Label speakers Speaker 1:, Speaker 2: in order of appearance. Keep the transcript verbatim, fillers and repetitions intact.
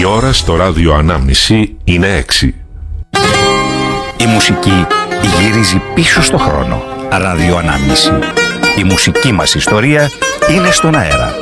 Speaker 1: ώρα στο ράδιο Ανάμνηση είναι έξι.
Speaker 2: Η μουσική γυρίζει πίσω στο χρόνο. Ράδιο Ανάμνηση. Η μουσική μας ιστορία είναι στον αέρα.